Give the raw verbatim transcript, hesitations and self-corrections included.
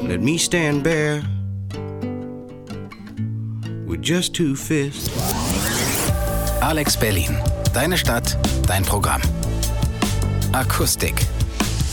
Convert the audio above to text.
let me stand bare with just two fists. Alex Berlin. Deine Stadt, dein Programm. Akustik.